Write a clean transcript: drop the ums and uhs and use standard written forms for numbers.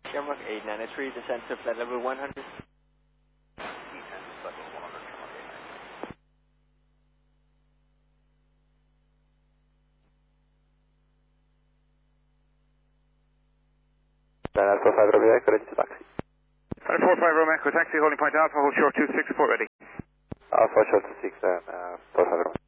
Denmark 893, descend to flight level 100. Alpha 5 Romeo Echo, ready to taxi. 45 Romeo Echo, taxi, holding point Alpha, hold short 26, report ready. Alpha short to 6 and 45 Romeo.